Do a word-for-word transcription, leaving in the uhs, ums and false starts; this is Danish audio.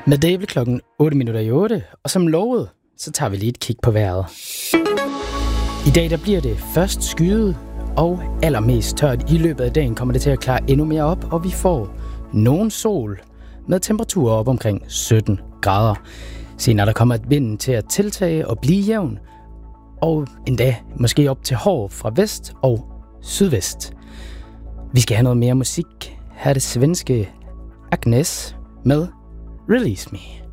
Med det er klokken otte minutter i otte, og som lovet, så tager vi lige et kig på vejret. I dag der bliver det først skyet og allermest tørt. I løbet af dagen kommer det til at klare endnu mere op, og vi får nogen sol med temperaturer op omkring sytten grader. Senere der kommer vinden til at tiltage og blive jævn, og endda måske op til hård fra vest og sydvest. Vi skal have noget mere musik. Her er det svenske Agnes med Release Me.